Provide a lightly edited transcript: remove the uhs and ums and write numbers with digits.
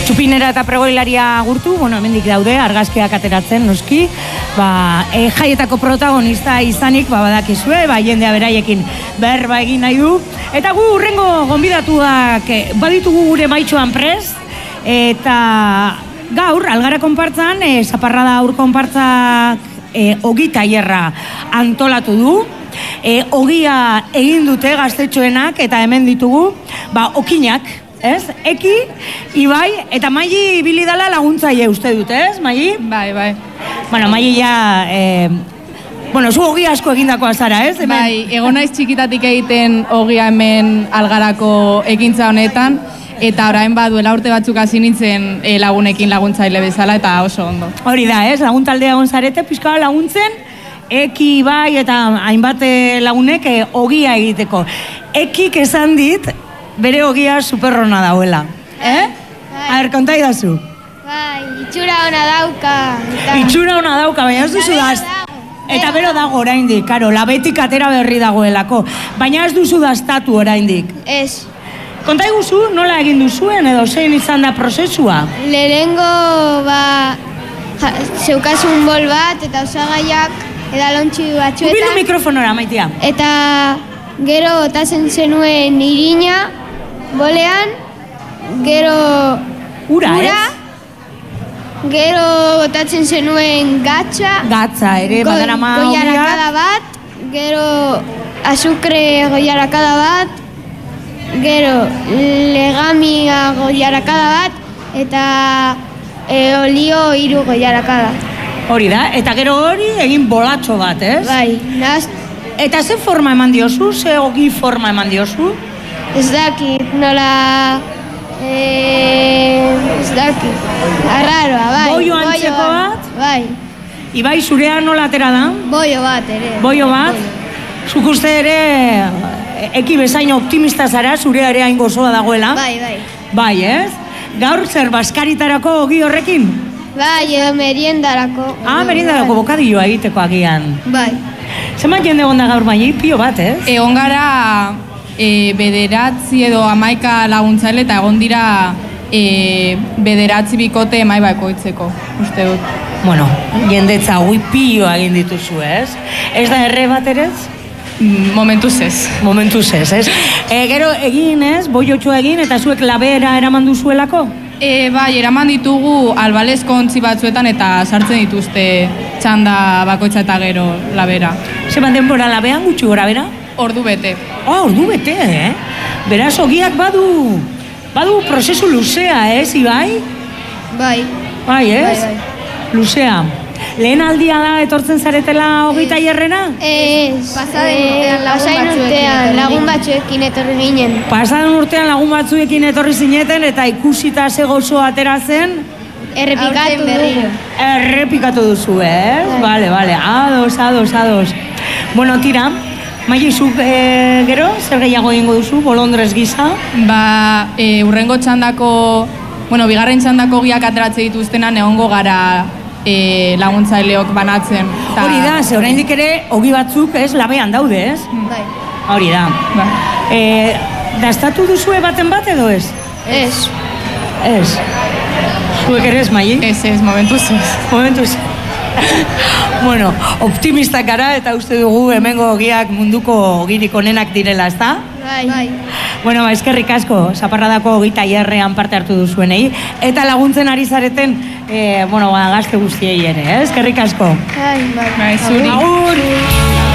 txupinera eta pregoilaria agurtu, bueno, hemendik daude, argazkiak ateratzen, noski, jaietako protagonista izanik, badakizue, jendea beraiekin berba egin nahi du, eta gu hurrengo gonbidatuak baditugu gure maitxoan prest, eta gaur, Algara konpartzan, zaparrada aur konpartzak ogi tailerra antolatu du, ogia egin dute gaztetxoenak eta hemen ditugu, okinak, ez? Eki, Ibai, eta Maili ibili dela laguntzaile uste dut, ez, Maili? Bai. Bueno, Maili ja, zu ogia asko egindakoa zara, ez? Hemen? Bai, egon naiz txikitatik egiten ogia hemen Algarako ekintza honetan, eta orain duela urte batzuk hasi nintzen lagunekin laguntzaile bezala, eta oso ondo. Hori da, ez? Laguntaldea egon zarete, pixka laguntzen, Eki, Ibai, eta hainbat lagunek ogia egiteko. Ekik esan dit, bere ogia superrona dauela. A ber, konta idazu. Bai, itxura ona dauka. Itxura ona dauka, baina ez duzu daz. Eta bero dago oraindik, karo, labetik atera berri dagoelako. Baina ez duzu daztatu oraindik. Ez. Konta iguzu, nola egin duzuen edo zein izan da prozesua? Lehenengo, zeukasun bol bat eta osagaiak edalontxi batzuetan. Ubilu mikrofonora, Maitia. Eta gero botatzen zenuen irina bolean, gero ura, gero botatzen zenuen gatza. Gatza, ere, badarama goiarakada bat, gero azukre goiarakada bat, gero legamia goiarakada bat, eta olio 3 goiarakada. Hori da, eta gero hori egin bolatxo bat, ez? Bai, Eta ze forma eman diozu? Ze ogi forma eman diozu? Ez dakit, nola... ez dakit. Arraroa, bai. Boio antzeko bat? Bai. Ibai, zurea nola atera da? Boio bat, ere. Boio bat? Zuk uste ere, eki bezain optimista zara, zurea ere hain gozoa dagoela? Bai. Bai, ez? Gaur zer, baskaritarako ogi horrekin? Bai, edo meriendarako. Meriendarako bokadilloa egiteko agian. Bai. Zenbat jende egon da gaur Maili? Pio bat, ez? Egon gara 9 edo 11 laguntzaile eta egon dira 9 bikote emai bakoitzeko, uste dut. Bueno, jendetza hui pio egin dituzu, ez? Ez da erre bat ere? Momentuz ez. Momentuz ez, ez? Gero egin, ez? Boiotxoa egin eta zuek labera eraman duzuelako? Bai, eraman ditugu albalezko ontzi batzuetan eta sartzen dituzte txanda bakoitza eta gero labera. Zeman denbora labean gutxi gora bera? Ordu bete. Ordu bete, Beraz, ogiak badu prozesu luzea, ez, Ibai? Bai. Bai, ez? Luzea. Lehen aldia da etortzen zaretela ogi tailerrera? Ez. Pasaden urtean lagun batzuekin etorri ginen. Pasaden urtean lagun batzuekin etorri zineten eta ikusita ze gozo atera zen? Errepikatu duzu, ez? Bale, ados. Bueno, tira, Maili, zuk gero, zer gehiago egingo duzu, bolondrez gisa? Urrengo txandako, bigarren txandako ogiak ateratzen dituztenan egongo gara laguntzaileok banatzen. Hori da, ze oraindik ere ogi batzuk ez labean daude, ez? Bai. Hori da. Dastatu duzue baten bat edo ez? Ez. Ez. Zuek ere ez, Maili? Ez, momentuz ez. Bueno, optimistak gara eta uste dugu hemengo ogiak munduko ogirik onenak direla, ezta? Bai. Bueno, eskerrik asko, zaparradako ogi tailerrean parte hartu duzuenei, eta laguntzen ari zareten, gazte guztiei ere, eskerrik asko. Bai. Zuri. Agur!